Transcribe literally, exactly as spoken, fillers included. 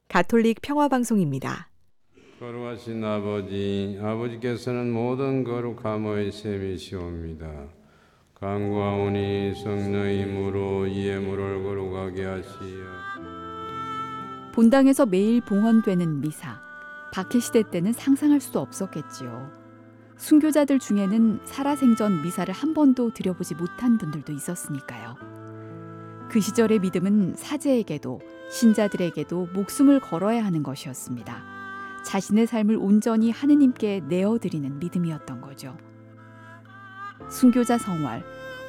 가톨릭 평화방송입니다. 거룩하신 아버지, 아버지께서는 모든 거룩함의 셈이시옵니다. 간구하오니 성령의 힘으로 이의 물을 거룩하게 하시어 본당에서 매일 봉헌되는 미사. 박해시대 때는 상상할 수도 없었겠지요. 순교자들 중에는 살아생전 미사를 한 번도 드려보지 못한 분들도 있었으니까요. 그 시절의 믿음은 사제에게도 신자들에게도 목숨을 걸어야 하는 것이었습니다. 자신의 삶을 온전히 하느님께 내어드리는 믿음이었던 거죠. 순교자 성활,